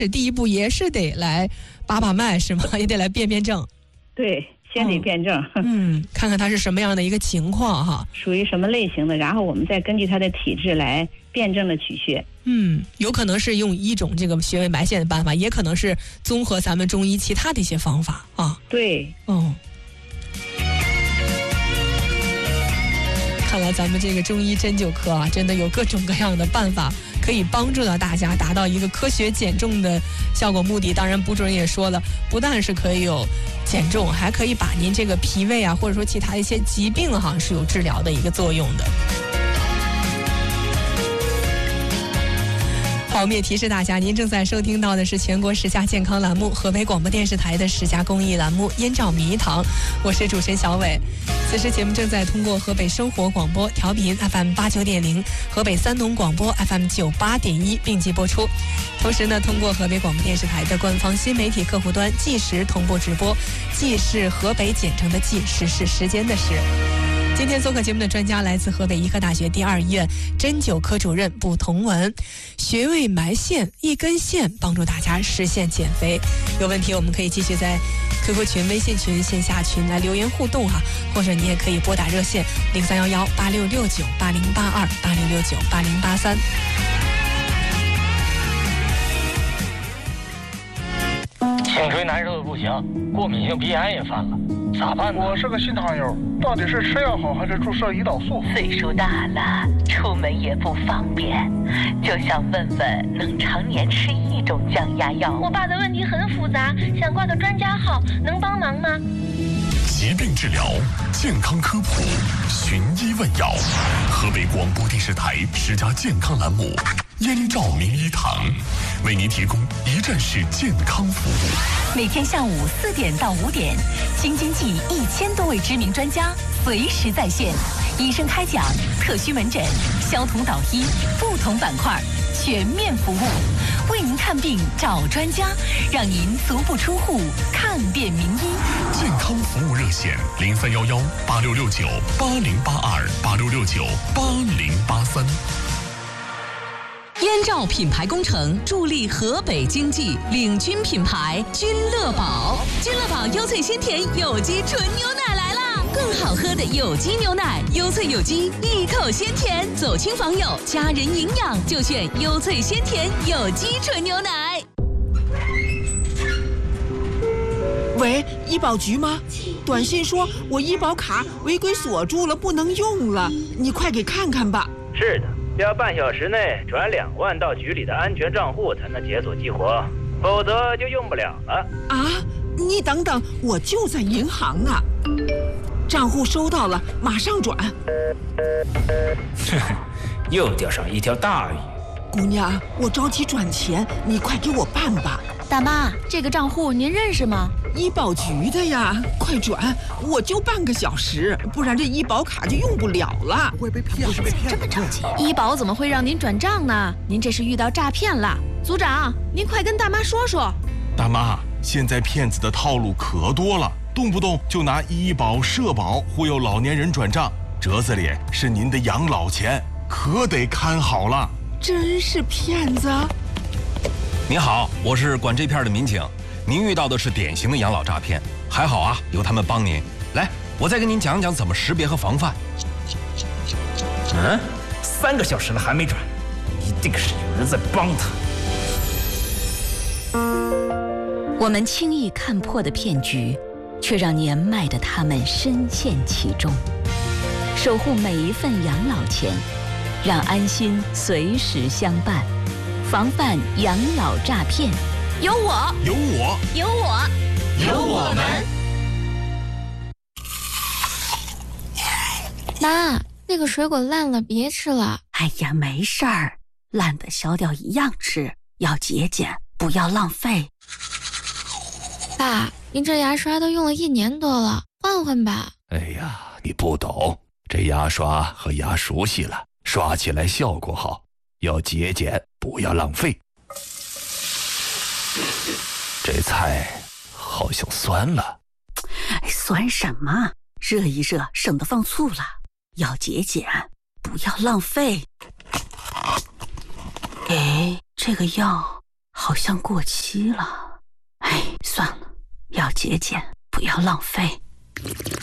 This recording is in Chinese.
第一步也是得来把脉是吗？也得来辨证。 对，先得辨证。 看看他是什么样的一个情况哈， 属于什么类型的，然后我们再根据他的体质来辨证的取穴。 有可能是用一种这个穴位埋线的办法，也可能是综合咱们中医其他的一些方法啊。 对， 看来咱们这个中医针灸科啊，真的有各种各样的办法可以帮助到大家达到一个科学减重的效果目的。当然，卜主任也说了，不但是可以有减重，还可以把您这个脾胃啊，或者说其他一些疾病哈，是有治疗的一个作用的。好，我们也提示大家，您正在收听到的是全国10佳健康栏目，河北广播电视台的10佳公益栏目《燕赵名医堂》，我是主持人小伟。此时节目正在通过河北生活广播调频 FM89.0、河北三农广播 FM98.1 并机播出。同时呢，通过河北广播电视台的官方新媒体客户端即时同步直播，即是河北简称的即，时是时间的时。今天做客节目的专家来自河北医科大学第2医院针灸科主任卜同文，穴位埋线，一根线帮助大家实现减肥。有问题我们可以继续在 QQ 群、微信群、线下群来留言互动哈，或者你也可以拨打热线03118669808286698083。 颈椎难受的不行，过敏性鼻炎也犯了，咋办呢？ 我是个新糖友，到底是吃药好还是注射胰岛素？ 岁数大了，出门也不方便，就想问问能常年吃一种降压药。 我爸的问题很复杂，想挂个专家号，能帮忙吗？ 疾病治疗，健康科普，寻医问药。河北广播电视台10佳健康栏目《燕赵名医堂》，为您提供一站式健康服务。 每天下午4点到5点，京津冀1000多位知名专家随时在线，医生开讲，特需门诊，消毒导医，不同板块全面服务，为您看病找专家，让您足不出户看遍名医。 健康服务热线03118669808286698083。 燕赵品牌工程助力河北经济，领军品牌君乐宝。君乐宝优萃鲜甜有机纯牛奶来啦！更好喝的有机牛奶，优萃有机，一口鲜甜，走亲访友，家人营养就选优萃鲜甜有机纯牛奶。 喂，医保局吗？短信说我医保卡违规锁住了，不能用了，你快给看看吧。 是的，要半小时内转2万到局里的安全账户才能解锁激活，否则就用不了了。 啊，你等等，我就在银行呢。账户收到了，马上转。 又钓上一条大鱼。 姑娘，我着急转钱，你快给我办吧。 大妈，这个账户您认识吗？ 医保局的呀，快转！我就半个小时，不然这医保卡就用不了了。 会被骗， 这么着急？医保怎么会让您转账呢？您这是遇到诈骗了。组长，您快跟大妈说说。 大妈，现在骗子的套路可多了，动不动就拿医保、社保忽悠老年人转账，折子里是您的养老钱，可得看好了。 真是骗子！ 您好，我是管这片的民警。您遇到的是典型的养老诈骗，还好啊，有他们帮您。来，我再跟您讲讲怎么识别和防范。 3个小时了还没转，一定是有人在帮他。 我们轻易看破的骗局，却让年迈的他们深陷其中。守护每一份养老钱，让安心随时相伴，防范养老诈骗。有我， 有我， 有我， 有我们。 妈，那个水果烂了，别吃了。 哎呀，没事儿，烂的小掉一样吃，要节俭，不要浪费。 爸，您这牙刷都用了1年多了，换换吧。 哎呀，你不懂，这牙刷和牙熟悉了，刷起来效果好，要节俭，不要浪费。这菜好像酸了。 酸什么？热一热，省得放醋了。要节俭，不要浪费。哎，这个药好像过期了。哎，算了，要节俭，不要浪费。